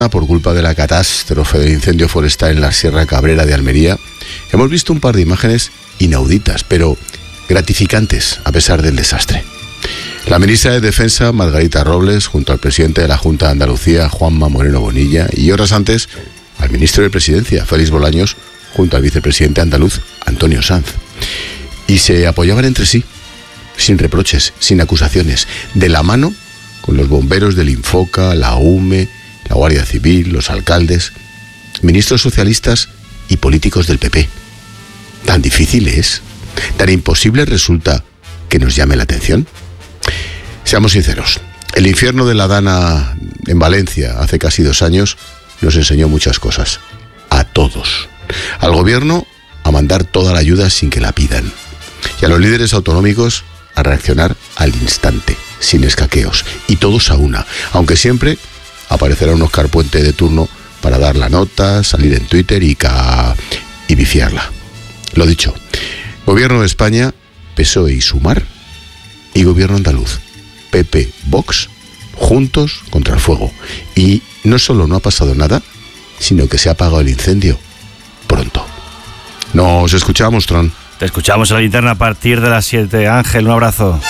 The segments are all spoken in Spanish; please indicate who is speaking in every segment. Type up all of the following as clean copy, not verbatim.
Speaker 1: Por culpa de la catástrofe del incendio forestal en la Sierra Cabrera de Almería, hemos visto un par de imágenes inauditas, pero gratificantes a pesar del desastre. La ministra de Defensa, Margarita Robles, junto al presidente de la Junta de Andalucía, Juanma Moreno Bonilla, y horas antes, al ministro de Presidencia, Félix Bolaños, junto al vicepresidente andaluz, Antonio Sanz. Y se apoyaban entre sí, sin reproches, sin acusaciones, de la mano con los bomberos del Infoca, la UME, la Guardia Civil, los alcaldes, ministros socialistas y políticos del PP. ¿Tan difícil es? ¿Tan imposible resulta que nos llame la atención? Seamos sinceros, el infierno de la Dana en Valencia hace casi 2 años nos enseñó muchas cosas. A todos. Al gobierno a mandar toda la ayuda sin que la pidan. Y a los líderes autonómicos a reaccionar al instante, sin escaqueos. Y todos a una, aunque siempre aparecerá un Óscar Puente de turno para dar la nota, salir en Twitter y bifiarla. Lo dicho, Gobierno de España, PSOE y Sumar, y Gobierno andaluz, PP, Vox, juntos contra el fuego. Y no solo no ha pasado nada, sino que se ha apagado el incendio pronto. Nos escuchamos, Tron.
Speaker 2: Te escuchamos en la linterna a partir de las 7. Ángel, un abrazo.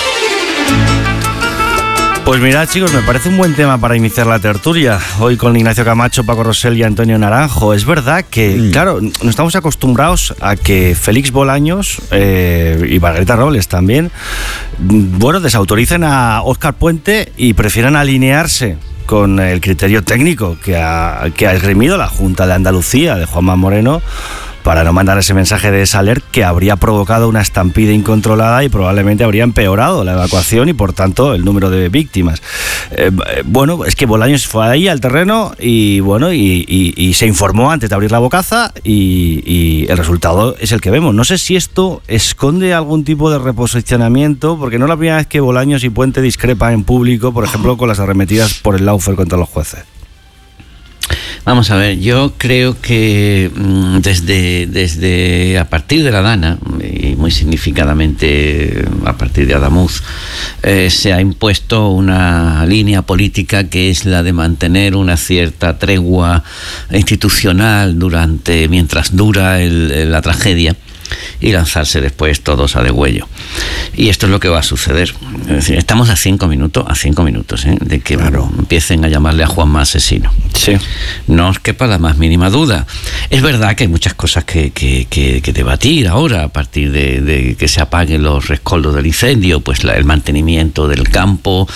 Speaker 2: Pues mirad, chicos, me parece un buen tema para iniciar la tertulia. Hoy con Ignacio Camacho, Paco Rosell y Antonio Naranjo. Es verdad que, claro, no estamos acostumbrados a que Félix Bolaños y Margarita Robles también, bueno, desautoricen a Óscar Puente y prefieran alinearse con el criterio técnico que ha esgrimido la Junta de Andalucía de Juanma Moreno, para no mandar ese mensaje de Saler que habría provocado una estampida incontrolada y probablemente habría empeorado la evacuación y por tanto el número de víctimas. Bueno, es que Bolaños fue ahí al terreno y bueno, y se informó antes de abrir la bocaza y el resultado es el que vemos. No sé si esto esconde algún tipo de reposicionamiento, porque no es la primera vez que Bolaños y Puente discrepan en público, por ejemplo, con las arremetidas por el Lawfare contra los jueces.
Speaker 3: Vamos a ver, yo creo que desde a partir de la Dana, y muy significadamente a partir de Adamuz, se ha impuesto una línea política que es la de mantener una cierta tregua institucional mientras dura la tragedia, y lanzarse después todos a degüello. Y esto es lo que va a suceder. Es decir, estamos a 5 minutos, de que empiecen a llamarle a Juanma asesino.
Speaker 2: Sí.
Speaker 3: No os quepa la más mínima duda. Es verdad que hay muchas cosas que debatir ahora, a partir de que se apaguen los rescoldos del incendio, pues el mantenimiento del campo,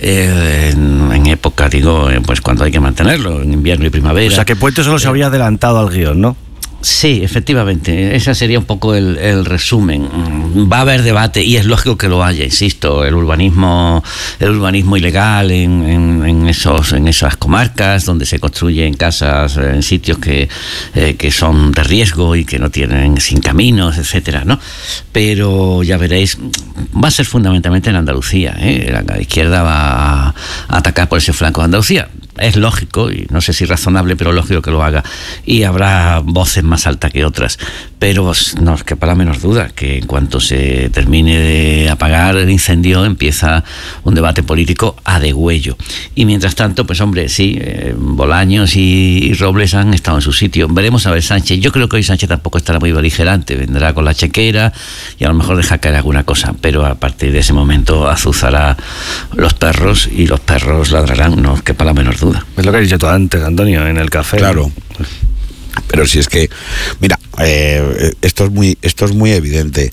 Speaker 3: en época, pues cuando hay que mantenerlo, en invierno y primavera.
Speaker 2: O sea, que Puente solo se habría adelantado al guión, ¿no?
Speaker 3: Sí, efectivamente, ese sería un poco el resumen. Va a haber debate y es lógico que lo haya, insisto, el urbanismo ilegal en esas comarcas donde se construyen casas en sitios que son de riesgo y que no tienen sin caminos, etcétera, ¿no? Pero ya veréis, va a ser fundamentalmente en Andalucía, La izquierda va a atacar por ese flanco de Andalucía. Es lógico, y no sé si razonable, pero lógico que lo haga. Y habrá voces más altas que otras. Pero no os quepa la menor duda que en cuanto se termine de apagar el incendio, empieza un debate político a degüello. Y mientras tanto, pues hombre, sí, Bolaños y Robles han estado en su sitio. Veremos a ver Sánchez. Yo creo que hoy Sánchez tampoco estará muy beligerante. Vendrá con la chequera y a lo mejor deja caer alguna cosa. Pero a partir de ese momento azuzará los perros y los perros ladrarán. No os quepa la menor duda.
Speaker 2: Es lo que has dicho tú antes, Antonio, en el café.
Speaker 1: Claro. Pero si es que, mira, esto es muy evidente.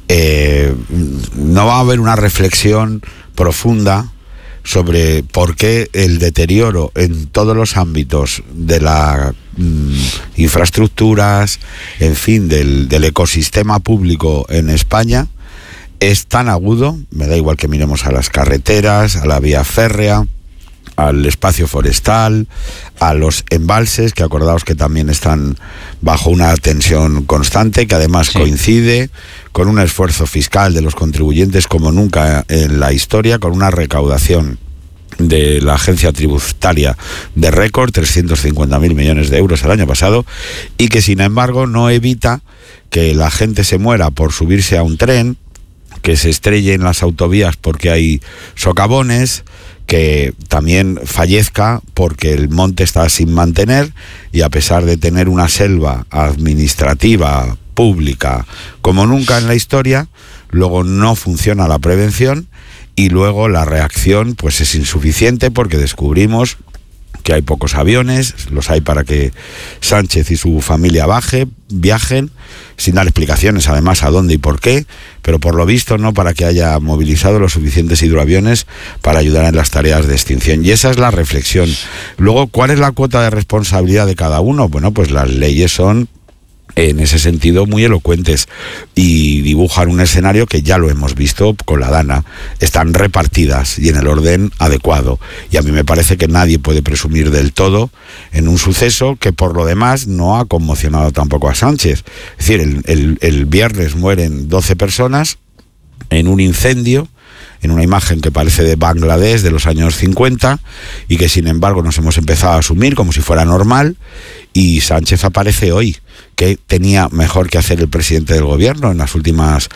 Speaker 1: No va a haber una reflexión profunda sobre por qué el deterioro en todos los ámbitos de las infraestructuras, en fin, del ecosistema público en España es tan agudo. Me da igual que miremos a las carreteras, a la vía férrea, al espacio forestal, a los embalses, que acordaos que también están bajo una tensión constante, que además coincide con un esfuerzo fiscal de los contribuyentes como nunca en la historia, con una recaudación de la agencia tributaria de récord, 350.000 millones de euros el año pasado, y que sin embargo no evita que la gente se muera por subirse a un tren, que se estrelle en las autovías porque hay socavones,
Speaker 4: que también fallezca porque el monte está sin mantener, y a pesar de tener una selva administrativa, pública, como nunca en la historia, luego no funciona la prevención y luego la reacción pues es insuficiente, porque descubrimos que hay pocos aviones, los hay para que Sánchez y su familia viajen, sin dar explicaciones además a dónde y por qué, pero por lo visto no para que haya movilizado los suficientes hidroaviones para ayudar en las tareas de extinción. Y esa es la reflexión. Luego, ¿cuál es la cuota de responsabilidad de cada uno? Bueno, pues las leyes son, en ese sentido, muy elocuentes y dibujan un escenario que ya lo hemos visto con la Dana. Están repartidas y en el orden adecuado, y a mí me parece que nadie puede presumir del todo en un suceso que por lo demás no ha conmocionado tampoco a Sánchez. Es decir, el viernes mueren 12 personas en un incendio, en una imagen que parece de Bangladesh de los años 50, y que sin embargo nos hemos empezado a asumir como si fuera normal, y Sánchez aparece hoy. ¿Qué tenía mejor que hacer el presidente del gobierno en las últimas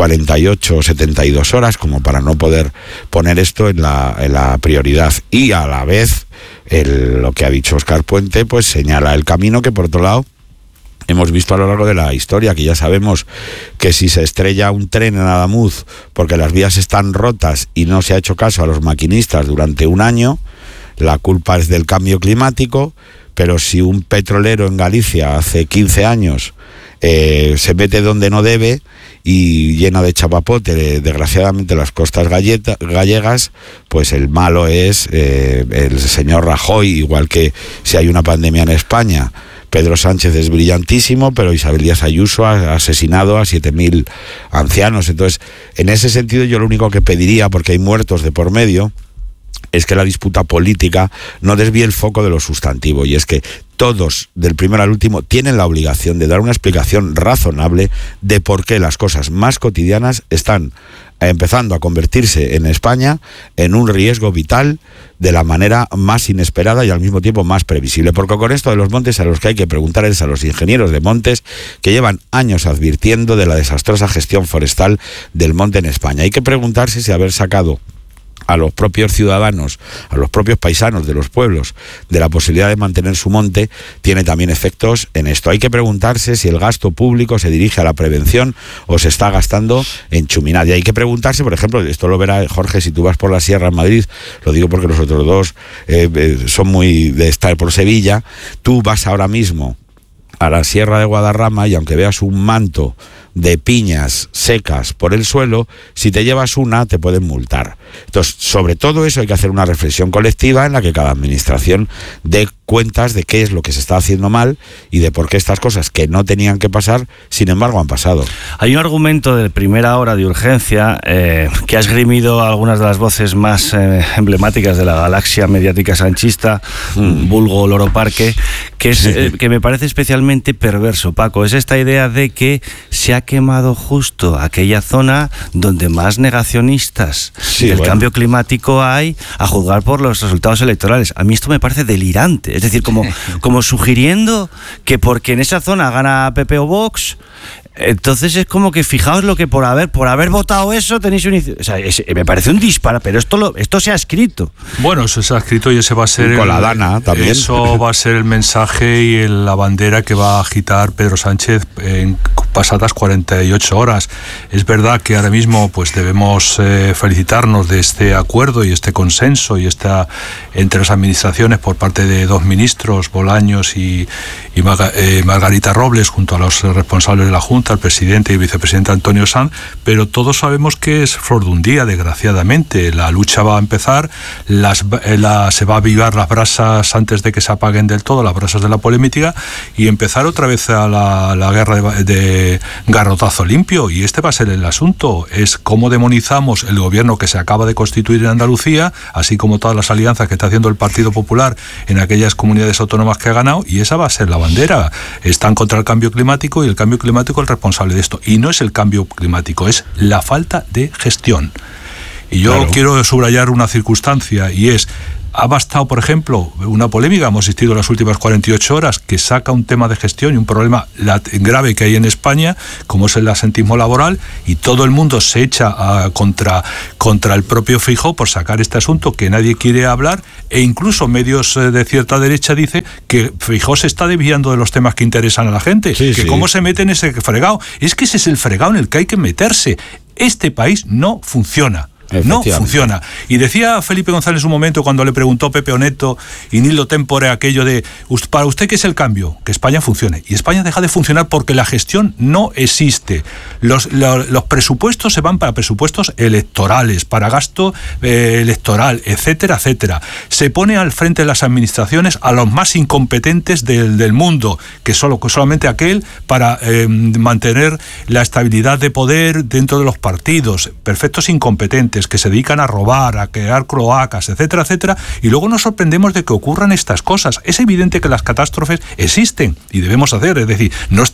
Speaker 4: 48 o 72 horas como para no poder poner esto en la prioridad? Y a la vez, lo que ha dicho Óscar Puente, pues señala el camino que por otro lado hemos visto a lo largo de la historia, que ya sabemos que si se estrella un tren en Adamuz porque las vías están rotas y no se ha hecho caso a los maquinistas durante un año, la culpa es del cambio climático. Pero si un petrolero en Galicia hace 15 años se mete donde no debe y llena de chapapote, desgraciadamente, las costas gallegas, pues el malo es el señor Rajoy, igual que si hay una pandemia en España. Pedro Sánchez es brillantísimo, pero Isabel Díaz Ayuso ha asesinado a 7.000 ancianos. Entonces, en ese sentido, yo lo único que pediría, porque hay muertos de por medio, es que la disputa política no desvíe el foco de lo sustantivo, y es que todos, del primero al último, tienen la obligación de dar una explicación razonable de por qué las cosas más cotidianas están empezando a convertirse en España en un riesgo vital de la manera más inesperada y al mismo tiempo más previsible. Porque con esto de los montes, a los que hay que preguntar es a los ingenieros de montes, que llevan años advirtiendo de la desastrosa gestión forestal del monte en España. Hay que preguntarse si haber sacado a los propios ciudadanos, a los propios paisanos de los pueblos, de la posibilidad de mantener su monte, tiene también efectos en esto. Hay que preguntarse si el gasto público se dirige a la prevención o se está gastando en chuminar. Y hay que preguntarse, por ejemplo, esto lo verá Jorge si tú vas por la Sierra en Madrid, lo digo porque los otros dos son muy de estar por Sevilla. Tú vas ahora mismo a la Sierra de Guadarrama y aunque veas un manto de piñas secas por el suelo, si te llevas una te pueden multar. Entonces, sobre todo eso hay que hacer una reflexión colectiva en la que cada administración dé cuentas de qué es lo que se está haciendo mal y de por qué estas cosas que no tenían que pasar, sin embargo, han pasado.
Speaker 2: Hay un argumento de primera hora de urgencia que ha esgrimido algunas de las voces más emblemáticas de la galaxia mediática sanchista, vulgo Loro Parque, que es que me parece especialmente perverso, Paco. Es esta idea de que se ha quemado justo aquella zona donde más negacionistas del cambio climático hay, a juzgar por los resultados electorales. A mí esto me parece delirante. Es decir, como sugiriendo que porque en esa zona gana PP o Vox, entonces es como que fijaos lo que por haber votado eso tenéis un... O sea, me parece un disparate, pero esto se ha escrito.
Speaker 5: Bueno, eso se ha escrito y ese va a ser...
Speaker 4: Con la Dana también.
Speaker 5: Eso va a ser el mensaje y la bandera que va a agitar Pedro Sánchez en pasadas 48 horas. Es verdad que ahora mismo pues debemos felicitarnos de este acuerdo y este consenso y entre las administraciones por parte de dos ministros, Bolaños y Margarita Robles, junto a los responsables de la Junta, el presidente y vicepresidente Antonio Sanz, pero todos sabemos que es flor de un día, desgraciadamente. La lucha va a empezar, se va a avivar las brasas antes de que se apaguen del todo, las brasas de la polémica, y empezar otra vez a la guerra de garrotazo limpio. Y este va a ser el asunto, es cómo demonizamos el gobierno que se acaba de constituir en Andalucía, así como todas las alianzas que está haciendo el Partido Popular en aquellas comunidades autónomas que ha ganado, y esa va a ser la bandera. Están contra el cambio climático y el cambio climático el responsable de esto, y no es el cambio climático, es la falta de gestión. Y yo quiero subrayar una circunstancia, y es Ha bastado, por ejemplo, una polémica, hemos asistido en las últimas 48 horas, que saca un tema de gestión y un problema grave que hay en España, como es el absentismo laboral, y todo el mundo se echa contra el propio Feijóo por sacar este asunto que nadie quiere hablar, e incluso medios de cierta derecha dicen que Feijóo se está desviando de los temas que interesan a la gente, cómo se mete en ese fregado. Es que ese es el fregado en el que hay que meterse. Este país no funciona. No funciona. Y decía Felipe González un momento cuando le preguntó Pepe Oneto y Nildo Tempore aquello de ¿para usted qué es el cambio? Que España funcione. Y España deja de funcionar porque la gestión no existe. Los presupuestos se van para presupuestos electorales, para gasto electoral, etcétera, etcétera. Se pone al frente de las administraciones a los más incompetentes del mundo, que solamente aquel para mantener la estabilidad de poder dentro de los partidos. Perfectos incompetentes que se dedican a robar, a crear cloacas, etcétera, etcétera, y luego nos sorprendemos de que ocurran estas cosas. Es evidente que las catástrofes existen y debemos hacer, es decir, no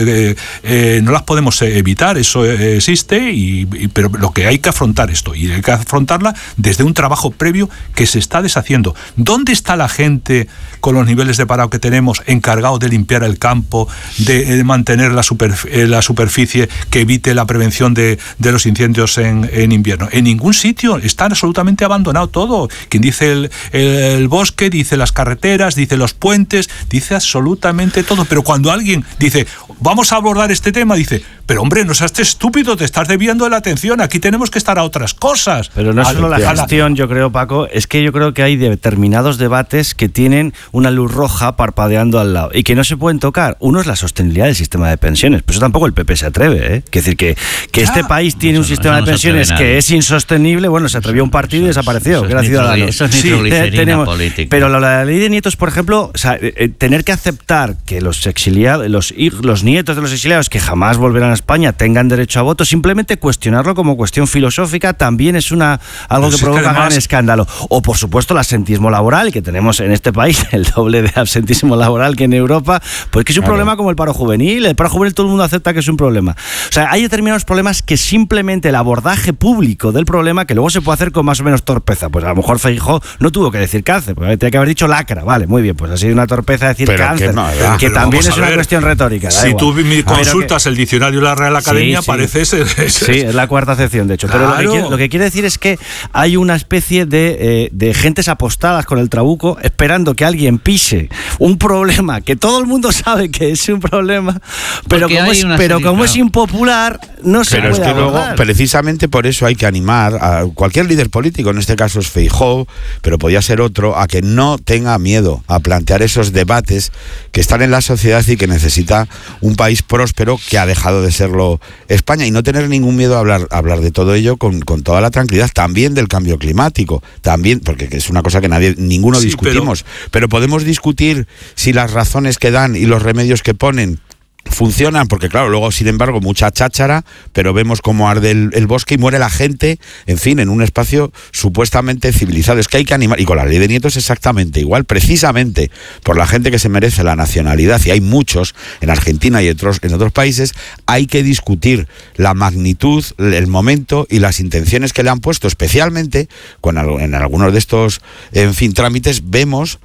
Speaker 5: las podemos evitar, eso existe, pero lo que hay que afrontar esto, y hay que afrontarla desde un trabajo previo que se está deshaciendo. ¿Dónde está la gente con los niveles de parado que tenemos encargado de limpiar el campo, de mantener la superficie que evite la prevención de los incendios en invierno? En ningún sitio, está absolutamente abandonado todo. Quien dice el bosque, dice las carreteras, dice los puentes, dice absolutamente todo. Pero cuando alguien dice, vamos a abordar este tema, dice, pero hombre, no seas estúpido, te estás desviando de la atención, aquí tenemos que estar a otras cosas.
Speaker 2: Pero no es solo la gestión, yo creo, Paco, es que yo creo que hay determinados debates que tienen una luz roja parpadeando al lado y que no se pueden tocar. Uno es la sostenibilidad del sistema de pensiones, pero eso tampoco el PP se atreve, ¿eh? Es decir, que este país tiene un sistema de pensiones que es insostenible. Bueno, se atrevió un partido y desapareció, que era Ciudadanos.
Speaker 3: Eso es nitroglicerina política.
Speaker 2: Pero la ley de nietos, por ejemplo, o sea, tener que aceptar que los exiliados, los nietos de los exiliados que jamás volverán a España tengan derecho a voto, simplemente cuestionarlo como cuestión filosófica también es algo que provoca gran escándalo. O, por supuesto, el absentismo laboral, que tenemos en este país el doble de absentismo laboral que en Europa, pues que es un problema como el paro juvenil. El paro juvenil todo el mundo acepta que es un problema. O sea, hay determinados problemas que simplemente el abordaje público del problema, que luego se puede hacer con más o menos torpeza. Pues a lo mejor Feijóo no tuvo que decir cáncer, porque tenía que haber dicho lacra. Vale, muy bien, pues ha sido una torpeza decir pero cáncer, que también es una cuestión retórica.
Speaker 5: Si tú consultas el diccionario de la Real Academia, parece ser...
Speaker 2: Sí, es la cuarta acepción, de hecho. Claro. Pero lo que quiere decir es que hay una especie de gentes apostadas con el trabuco esperando que alguien pise un problema que todo el mundo sabe que es un problema, pero como es impopular, no se puede abordar.
Speaker 4: Luego, precisamente por eso hay que animar a cualquier líder político, en este caso es Feijóo, pero podía ser otro, a que no tenga miedo a plantear esos debates que están en la sociedad y que necesita un país próspero, que ha dejado de serlo España, y no tener ningún miedo a hablar de todo ello con toda la tranquilidad, también del cambio climático, también, porque es una cosa que ninguno discutimos, pero podemos discutir si las razones que dan y los remedios que ponen funcionan, porque claro, luego sin embargo mucha cháchara, pero vemos cómo arde el bosque y muere la gente, en fin, en un espacio supuestamente civilizado. Es que hay que animar, y con la ley de nietos exactamente igual, precisamente por la gente que se merece la nacionalidad, y hay muchos en Argentina y en otros países, hay que discutir la magnitud, el momento y las intenciones que le han puesto, especialmente en algunos de estos, en fin, trámites vemos,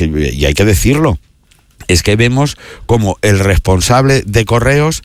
Speaker 4: y hay que decirlo, es que vemos como el responsable de Correos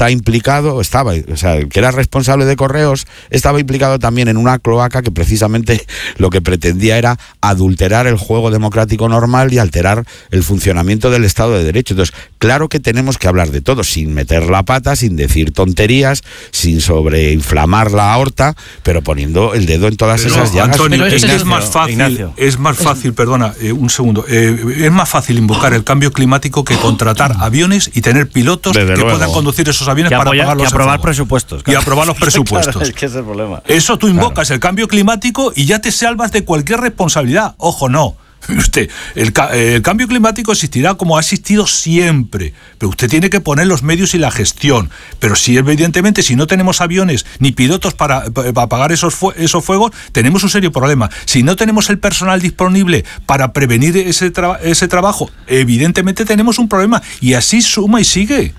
Speaker 4: el que era responsable de Correos estaba implicado también en una cloaca que precisamente lo que pretendía era adulterar el juego democrático normal y alterar el funcionamiento del Estado de Derecho. Entonces, claro que tenemos que hablar de todo, sin meter la pata, sin decir tonterías, sin sobreinflamar la aorta, pero poniendo el dedo en todas esas llagas.
Speaker 5: Antonio, es más fácil, perdona, un segundo, es más fácil invocar el cambio climático que contratar aviones y tener pilotos que puedan conducir esos aviones para apagarlos.
Speaker 2: Y aprobar presupuestos.
Speaker 5: Claro. Y aprobar los presupuestos.
Speaker 2: Claro, es que ese es el problema.
Speaker 5: Eso tú invocas el cambio climático y ya te salvas de cualquier responsabilidad. Ojo, no. Usted, el cambio climático existirá como ha existido siempre, pero usted tiene que poner los medios y la gestión. Pero si evidentemente si no tenemos aviones ni pilotos para apagar esos fuegos, tenemos un serio problema. Si no tenemos el personal disponible para prevenir ese trabajo, evidentemente tenemos un problema, y así suma y sigue.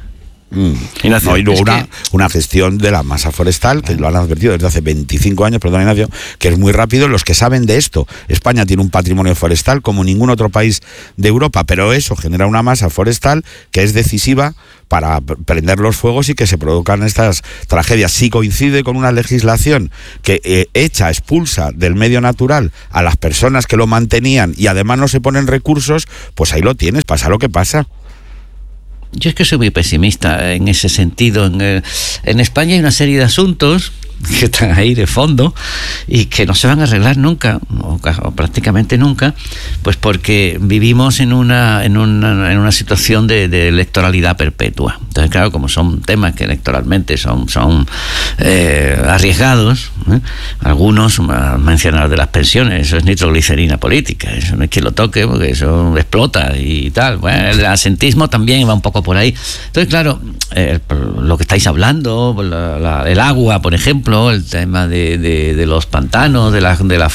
Speaker 2: Ignacio,
Speaker 4: y luego una gestión de la masa forestal, que lo han advertido desde hace 25 años, perdón Ignacio, que es muy rápido. Los que saben de esto, España tiene un patrimonio forestal como ningún otro país de Europa, pero eso genera una masa forestal que es decisiva para prender los fuegos y que se produzcan estas tragedias. Si coincide con una legislación que expulsa del medio natural a las personas que lo mantenían y además no se ponen recursos, pues ahí lo tienes, pasa lo que pasa.
Speaker 3: Yo es que soy muy pesimista en ese sentido. En España hay una serie de asuntos que están ahí de fondo y que no se van a arreglar nunca, o prácticamente nunca, pues porque vivimos en una situación de electoralidad perpetua. Entonces, claro, como son temas que electoralmente son arriesgados, algunos mencionan de las pensiones, eso es nitroglicerina política, eso no hay quien lo toque porque eso explota y tal. Bueno, el asentismo también va un poco por ahí. Entonces, claro, lo que estáis hablando, el agua, por ejemplo, el tema de los pantanos, del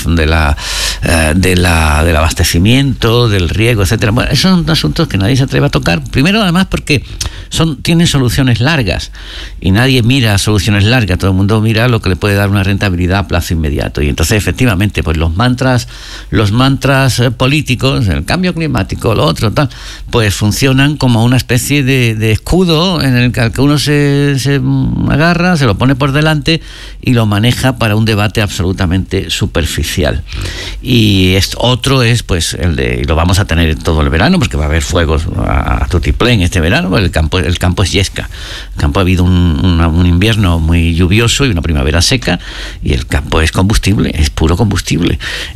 Speaker 3: abastecimiento, del riego, etcétera. Bueno, esos son asuntos que nadie se atreve a tocar. Primero, además, porque tienen soluciones largas y nadie mira soluciones largas. Todo el mundo mira lo que le puede dar una rentabilidad a plazo inmediato. Y entonces, efectivamente, pues los mantras políticos, el cambio climático, lo otro, tal, pues funcionan como una especie de escudo en el que uno se agarra, se lo pone por delante y lo maneja para un debate absolutamente superficial. Y otro es pues y lo vamos a tener todo el verano porque va a haber fuegos a tutiplén este verano, porque el campo es yesca. El campo ha habido un invierno muy lluvioso y una primavera seca y el campo es combustible, es puro combustible.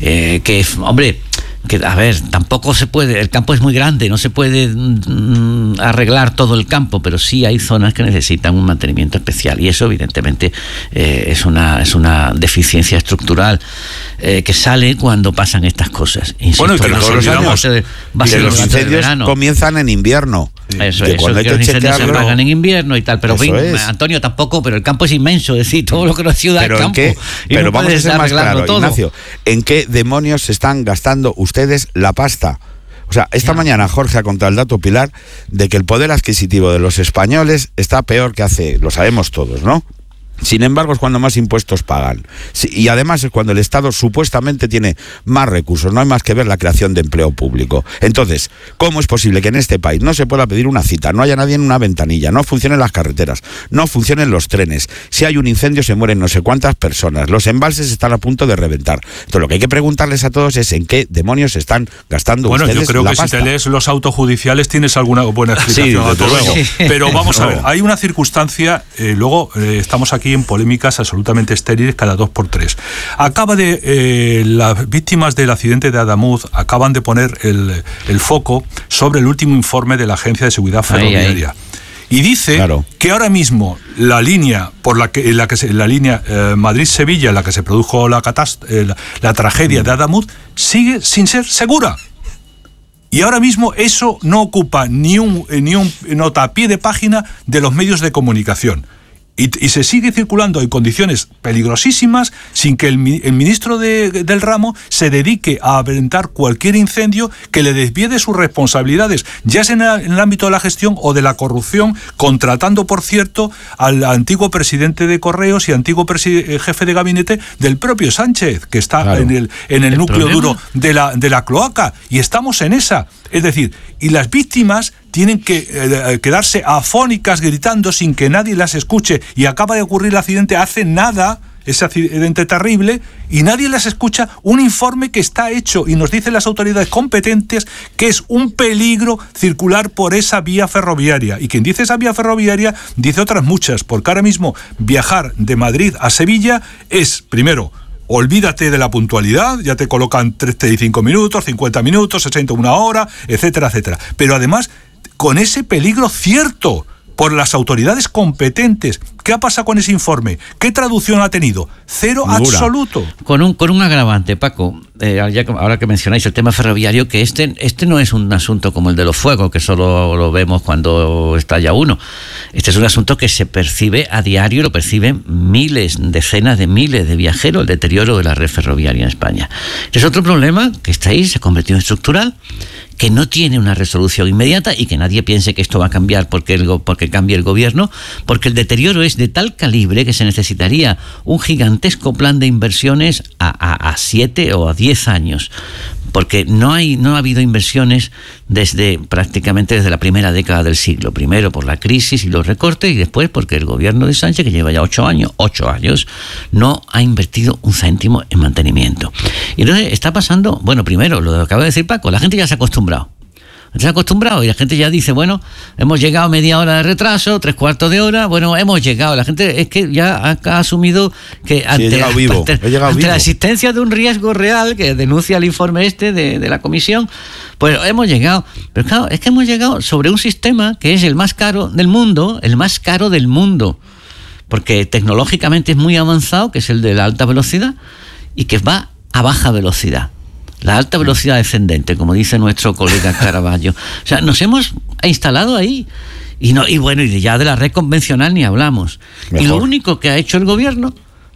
Speaker 3: A ver, tampoco se puede, el campo es muy grande, no se puede arreglar todo el campo, pero sí hay zonas que necesitan un mantenimiento especial y eso evidentemente es una deficiencia estructural que sale cuando pasan estas cosas. Insisto,
Speaker 5: bueno, y que todos los años
Speaker 4: los incendios comienzan en invierno.
Speaker 3: Eso es, que los incendios se apagan en invierno y tal, pero Antonio, tampoco, pero el campo es inmenso, es decir, todo lo que nos ciudad es campo.
Speaker 4: Pero
Speaker 3: no
Speaker 4: vamos a ser más claros,
Speaker 3: todo.
Speaker 4: Ignacio, ¿en qué demonios se están gastando ustedes la pasta? O sea, esta mañana Jorge ha contado el dato, Pilar, de que el poder adquisitivo de los españoles está peor que hace, lo sabemos todos, ¿no? Sin embargo, es cuando más impuestos pagan. Sí, y además es cuando el Estado supuestamente tiene más recursos. No hay más que ver la creación de empleo público. Entonces, ¿cómo es posible que en este país no se pueda pedir una cita, no haya nadie en una ventanilla, no funcionen las carreteras, no funcionen los trenes? Si hay un incendio se mueren no sé cuántas personas, los embalses están a punto de reventar. Entonces, lo que hay que preguntarles a todos es en qué demonios se están gastando ustedes la pasta.
Speaker 5: Bueno, yo creo que si te lees los autojudiciales tienes alguna buena explicación a todo eso. Pero vamos a ver, hay una circunstancia, luego estamos aquí en polémicas absolutamente estériles cada 2x3. Las víctimas del accidente de Adamuz acaban de poner el foco sobre el último informe de la Agencia de Seguridad Ferroviaria. Y dice que ahora mismo la línea la línea Madrid-Sevilla, en la que se produjo la tragedia de Adamuz, sigue sin ser segura. Y ahora mismo eso no ocupa ni un nota a pie de página de los medios de comunicación. Y se sigue circulando en condiciones peligrosísimas sin que el ministro del ramo se dedique a aventar cualquier incendio que le desvíe de sus responsabilidades, ya sea en el ámbito de la gestión o de la corrupción, contratando, por cierto, al antiguo presidente de Correos y antiguo jefe de gabinete del propio Sánchez, que está en el núcleo duro de la cloaca. Y estamos en esa. Es decir, y las víctimas tienen que quedarse afónicas gritando sin que nadie las escuche, y acaba de ocurrir el accidente hace nada, ese accidente terrible, y nadie las escucha. Un informe que está hecho y nos dicen las autoridades competentes que es un peligro circular por esa vía ferroviaria, y quien dice esa vía ferroviaria dice otras muchas, porque ahora mismo viajar de Madrid a Sevilla es, primero, olvídate de la puntualidad, ya te colocan 35 minutos, 50 minutos, 60, una hora, etcétera, etcétera. Pero además, con ese peligro cierto por las autoridades competentes. ¿Qué ha pasado con ese informe? ¿Qué traducción ha tenido? Cero absoluto. Con
Speaker 3: un agravante, Paco, ahora que mencionáis el tema ferroviario, que este no es un asunto como el de los fuegos, que solo lo vemos cuando estalla uno. Este es un asunto que se percibe a diario, lo perciben decenas de miles de viajeros, el deterioro de la red ferroviaria en España. Es otro problema que está ahí, se ha convertido en estructural, que no tiene una resolución inmediata y que nadie piense que esto va a cambiar porque cambie el gobierno, porque el deterioro es de tal calibre que se necesitaría un gigantesco plan de inversiones a 7 o a 10 años. Porque no ha habido inversiones prácticamente desde la primera década del siglo. Primero por la crisis y los recortes, y después porque el gobierno de Sánchez, que lleva ya 8 años, no ha invertido un céntimo en mantenimiento. Y entonces está pasando, bueno, primero, lo que acaba de decir Paco, la gente ya se ha acostumbrado. Se ha acostumbrado y la gente ya dice, bueno, hemos llegado media hora de retraso, 3/4 de hora, bueno, hemos llegado. La gente es que ya ha asumido que ante la existencia de un riesgo real que denuncia el informe de la comisión, pues hemos llegado. Pero claro, es que hemos llegado sobre un sistema que es el más caro del mundo, porque tecnológicamente es muy avanzado, que es el de la alta velocidad y que va a baja velocidad. La alta velocidad descendente, como dice nuestro colega Caraballo. O sea, nos hemos instalado ahí. Y ya de la red convencional ni hablamos. Mejor. Y lo único que ha hecho el gobierno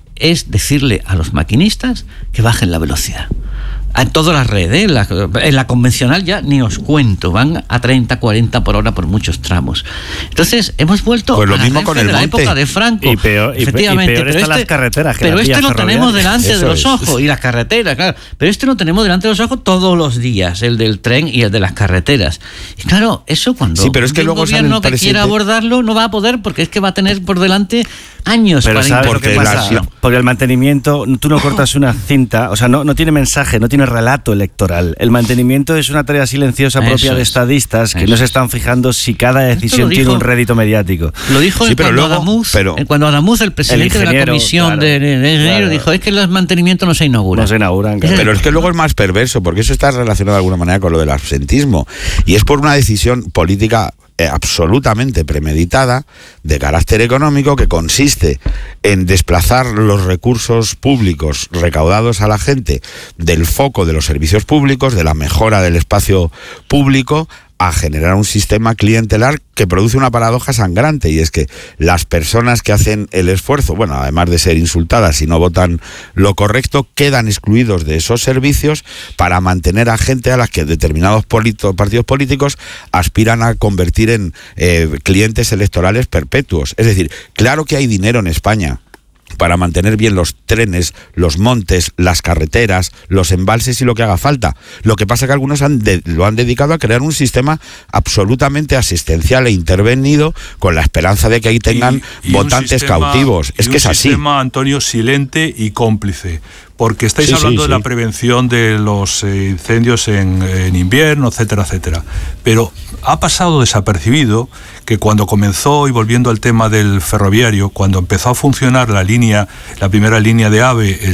Speaker 3: es decirle a los maquinistas que bajen la velocidad. En todas las redes, en la convencional ya ni os cuento, van a 30, 40 por hora por muchos tramos. Entonces hemos vuelto
Speaker 4: pues lo
Speaker 3: a
Speaker 4: mismo con
Speaker 3: la época de Franco.
Speaker 2: Y peor están las carreteras.
Speaker 3: Pero lo tenemos delante de los ojos, y las carreteras, claro. Pero lo tenemos delante de los ojos todos los días, el del tren y el de las carreteras. Y claro, eso cuando
Speaker 4: sí, pero es que luego
Speaker 3: el gobierno que quiera abordarlo no va a poder, porque es que va a tener por delante años
Speaker 2: pero
Speaker 3: para
Speaker 2: ¿sabes lo que pasa? Porque el mantenimiento, tú no cortas una cinta, o sea, no tiene mensaje, no tiene relato electoral. El mantenimiento es una tarea silenciosa propia de estadistas que no se están fijando si cada decisión tiene un rédito mediático.
Speaker 3: Lo dijo cuando Adamuz, el presidente de la comisión de ingeniero, dijo, es que los mantenimientos no se inauguran.
Speaker 2: No se inauguran, claro.
Speaker 4: Pero es que luego es más perverso, porque eso está relacionado de alguna manera con lo del absentismo. Y es por una decisión política absolutamente premeditada de carácter económico que consiste en desplazar los recursos públicos recaudados a la gente del foco de los servicios públicos, de la mejora del espacio público, a generar un sistema clientelar que produce una paradoja sangrante, y es que las personas que hacen el esfuerzo, bueno, además de ser insultadas y no votan lo correcto, quedan excluidos de esos servicios para mantener a gente a las que determinados partidos políticos aspiran a convertir en clientes electorales perpetuos. Es decir, claro que hay dinero en España para mantener bien los trenes, los montes, las carreteras, los embalses y lo que haga falta. Lo que pasa es que algunos lo han dedicado a crear un sistema absolutamente asistencial e intervenido con la esperanza de que ahí tengan votantes cautivos. Es que es así.
Speaker 5: Un sistema, Antonio, silente y cómplice. Porque estáis hablando de la prevención de los incendios en invierno, etcétera, etcétera. Pero ha pasado desapercibido que cuando comenzó, y volviendo al tema del ferroviario, cuando empezó a funcionar la primera línea de AVE,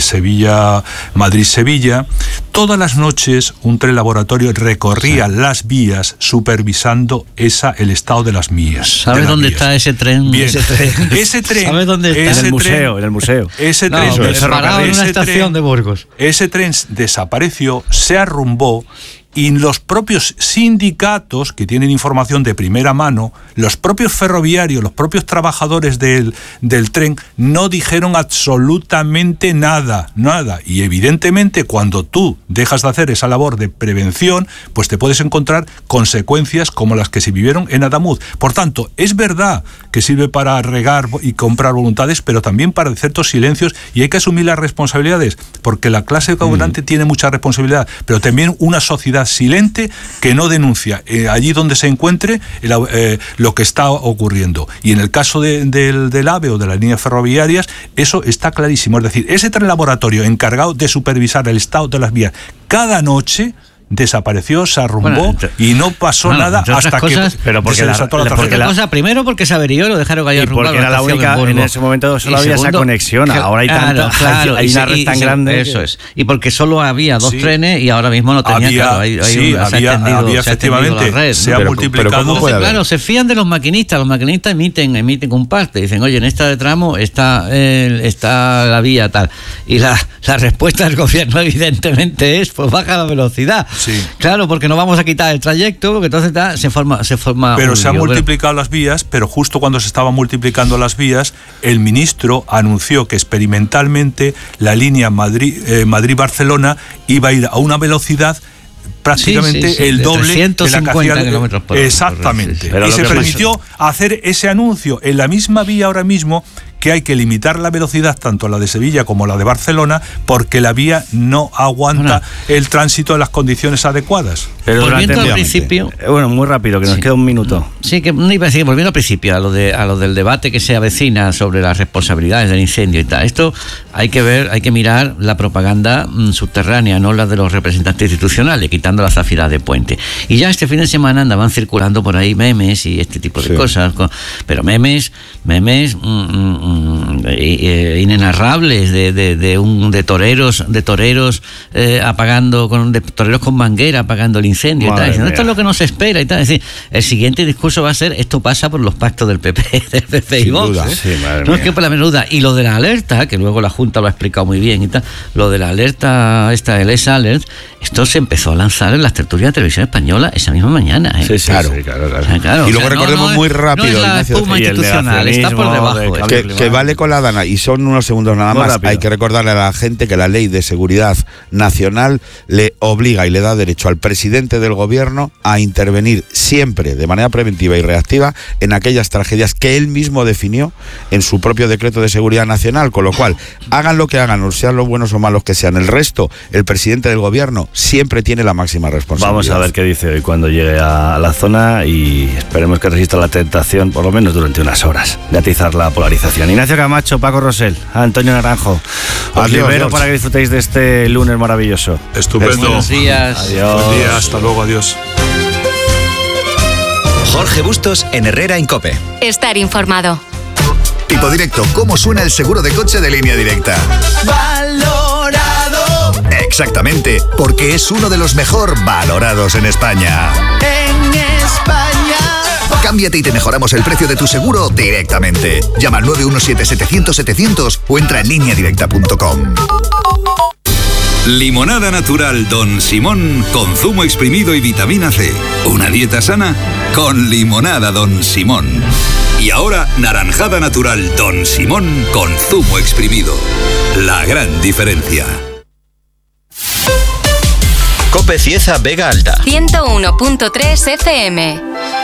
Speaker 5: Madrid-Sevilla, todas las noches un tren laboratorio recorría las vías supervisando el estado de las vías.
Speaker 3: ¿Sabes dónde está ese tren?
Speaker 5: Bien. Ese tren.
Speaker 3: ¿Sabes dónde está?
Speaker 2: En el museo.
Speaker 5: Ese tren.
Speaker 3: Parado en una estación de Burgos.
Speaker 5: Ese tren desapareció, se arrumbó, y los propios sindicatos, que tienen información de primera mano, los propios ferroviarios, los propios trabajadores del tren, no dijeron absolutamente nada. Y evidentemente cuando tú dejas de hacer esa labor de prevención, pues te puedes encontrar consecuencias como las que se vivieron en Adamuz. Por tanto, es verdad que sirve para regar y comprar voluntades, pero también para ciertos silencios, y hay que asumir las responsabilidades, porque la clase gobernante tiene mucha responsabilidad, pero también una sociedad silente que no denuncia allí donde se encuentre lo que está ocurriendo. Y en el caso del AVE o de las líneas ferroviarias, eso está clarísimo. Es decir, ese tren laboratorio encargado de supervisar el estado de las vías cada noche desapareció, se arrumbó y no pasó nada hasta
Speaker 3: cosas,
Speaker 5: que
Speaker 2: pero porque
Speaker 5: se desató la tragedia.
Speaker 3: Primero porque se averió, lo dejaron ahí arrumbado.
Speaker 2: Y porque era la única, en ese momento solo había esa conexión, ahora hay hay una red tan grande.
Speaker 3: Eso es. Y porque solo había dos trenes y ahora mismo no tenía,
Speaker 5: había efectivamente,
Speaker 3: red,
Speaker 5: se ha multiplicado.
Speaker 3: Entonces, claro, se fían de los maquinistas emiten un parte, dicen, oye, en esta tramo está la vía tal. Y la respuesta del gobierno evidentemente es, pues baja la velocidad.
Speaker 5: Sí.
Speaker 3: Claro, porque no vamos a quitar el trayecto, porque entonces se forma.
Speaker 5: Pero se han multiplicado las vías, pero justo cuando se estaban multiplicando las vías, el ministro anunció que experimentalmente la línea Madrid-Barcelona iba a ir a una velocidad prácticamente el doble de la
Speaker 3: kilómetros por hora.
Speaker 5: Exactamente. Y se permitió hacer ese anuncio en la misma vía ahora mismo, que hay que limitar la velocidad tanto la de Sevilla como la de Barcelona, porque la vía no aguanta el tránsito en las condiciones adecuadas.
Speaker 2: Pero
Speaker 3: volviendo al principio,
Speaker 2: bueno, muy rápido, que nos queda un minuto.
Speaker 3: Sí, que no iba a decir, volviendo al principio, a lo del debate que se avecina sobre las responsabilidades del incendio y tal. Esto hay que mirar la propaganda subterránea, no la de los representantes institucionales, quitando la zafira de Puente. Y ya este fin de semana andaban circulando por ahí memes y este tipo de cosas, pero memes inenarrables de toreros apagando, de toreros con manguera apagando el incendio y tal. Diciendo, esto es lo que nos espera y tal. Es decir, el siguiente discurso va a ser: esto pasa por los pactos del PP y Vox. No es que por la menor duda. Y lo de la alerta, que luego la Junta lo ha explicado muy bien y tal, lo de la alerta el S-Alert, esto se empezó a lanzar en las tertulias de Televisión Española esa misma mañana.
Speaker 4: Claro. Y luego recordemos muy rápido,
Speaker 3: no es la espuma institucional, está por debajo.
Speaker 4: Que vale con la Dana, y son unos segundos nada más. Hay que recordarle a la gente que la Ley de Seguridad Nacional le obliga y le da derecho al presidente del gobierno a intervenir siempre de manera preventiva y reactiva en aquellas tragedias que él mismo definió en su propio decreto de seguridad nacional, con lo cual, hagan lo que hagan, o sean los buenos o malos que sean, el resto, el presidente del gobierno siempre tiene la máxima responsabilidad.
Speaker 2: Vamos a ver qué dice hoy cuando llegue a la zona, y esperemos que resista la tentación, por lo menos durante unas horas, de atizar la polarización. Ignacio Camacho, Paco Rosell, Antonio Naranjo, os libero para que disfrutéis de este lunes maravilloso.
Speaker 5: Estupendo.
Speaker 3: Buenos días.
Speaker 2: Adiós.
Speaker 5: Buen día, hasta luego, adiós.
Speaker 6: Jorge Bustos en Herrera Incope.
Speaker 7: Estar informado.
Speaker 6: Tipo Directo, ¿cómo suena el seguro de coche de Línea Directa?
Speaker 8: Valorado.
Speaker 6: Exactamente, porque es uno de los mejor valorados en España.
Speaker 8: En España.
Speaker 6: Cámbiate y te mejoramos el precio de tu seguro directamente. Llama al 917-700-700 o entra en lineadirecta.com.
Speaker 9: Limonada natural Don Simón con zumo exprimido y vitamina C. Una dieta sana con limonada Don Simón. Y ahora naranjada natural Don Simón con zumo exprimido. La gran diferencia.
Speaker 6: Cope Cieza Vega Alta
Speaker 7: 101.3 FM.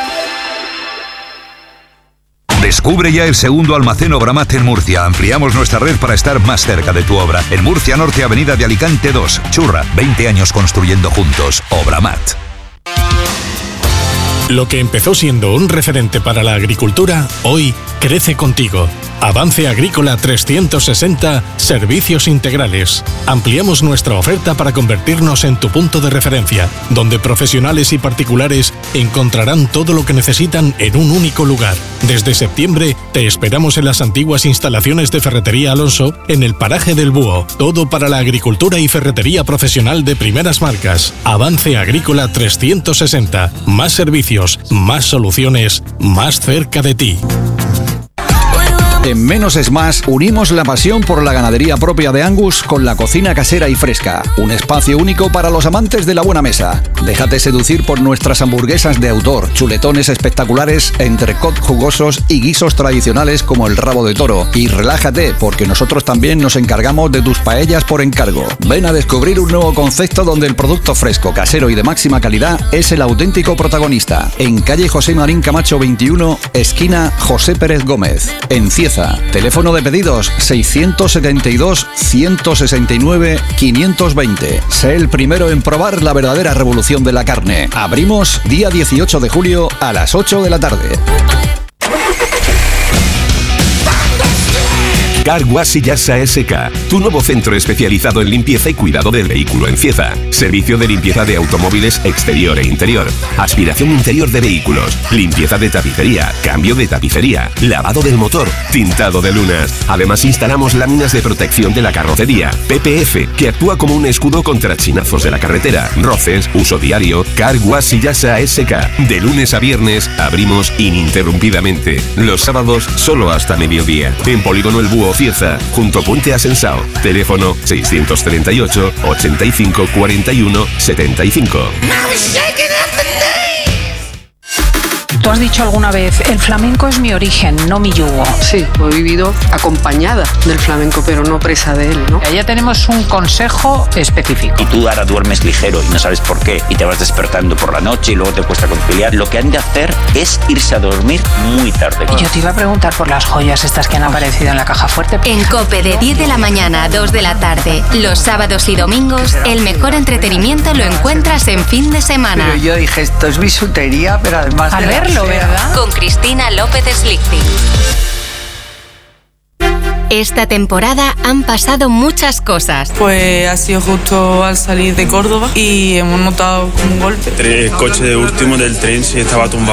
Speaker 9: Descubre ya el segundo almacén Obramat en Murcia. Ampliamos nuestra red para estar más cerca de tu obra. En Murcia Norte, Avenida de Alicante 2. Churra, 20 años construyendo juntos. Obramat.
Speaker 10: Lo que empezó siendo un referente para la agricultura, hoy crece contigo. Avance Agrícola 360, servicios integrales. Ampliamos nuestra oferta para convertirnos en tu punto de referencia, donde profesionales y particulares encontrarán todo lo que necesitan en un único lugar. Desde septiembre, te esperamos en las antiguas instalaciones de Ferretería Alonso, en el paraje del Búho. Todo para la agricultura y ferretería profesional de primeras marcas. Avance Agrícola 360. Más servicios, más soluciones, más cerca de ti.
Speaker 11: En Menos es Más, unimos la pasión por la ganadería propia de Angus con la cocina casera y fresca. Un espacio único para los amantes de la buena mesa. Déjate seducir por nuestras hamburguesas de autor, chuletones espectaculares, entrecot jugosos y guisos tradicionales como el rabo de toro. Y relájate, porque nosotros también nos encargamos de tus paellas por encargo. Ven a descubrir un nuevo concepto donde el producto fresco, casero y de máxima calidad es el auténtico protagonista. En calle José Marín Camacho 21, esquina José Pérez Gómez, en Cieza. Teléfono de pedidos 672-169-520. Sé el primero en probar la verdadera revolución de la carne. Abrimos día 18 de julio a las 8 de la tarde.
Speaker 12: Car Wash y Yasa SK, tu nuevo centro especializado en limpieza y cuidado del vehículo en Cieza. Servicio de limpieza de automóviles exterior e interior, aspiración interior de vehículos, limpieza de tapicería, cambio de tapicería, lavado del motor, tintado de lunas. Además instalamos láminas de protección de la carrocería, PPF, que actúa como un escudo contra chinazos de la carretera, roces, uso diario. Car Wash y Yasa SK. De lunes a viernes abrimos ininterrumpidamente. Los sábados solo hasta mediodía. En Polígono El Búho Cieza, junto a Puente Asensao. Teléfono 638 85 41 75.
Speaker 13: Tú has dicho alguna vez, el flamenco es mi origen, no mi yugo.
Speaker 14: Sí, he vivido acompañada del flamenco, pero no presa de él, ¿no?
Speaker 13: Ya tenemos un consejo específico.
Speaker 15: Y tú ahora duermes ligero y no sabes por qué, y te vas despertando por la noche y luego te cuesta conciliar. Lo que han de hacer es irse a dormir muy tarde.
Speaker 13: Y yo te iba a preguntar por las joyas estas que han aparecido en la caja fuerte.
Speaker 7: En COPE de 10 de la mañana a 2 de la tarde, los sábados y domingos, el mejor entretenimiento lo encuentras en fin de semana.
Speaker 16: Pero yo dije, esto es bisutería, pero además
Speaker 13: de verlo, ¿verdad?
Speaker 7: Con Cristina López Slichting. Esta temporada han pasado muchas cosas.
Speaker 17: Pues ha sido justo al salir de Córdoba y hemos notado como un golpe.
Speaker 18: El coche de último del tren sí estaba tumbado.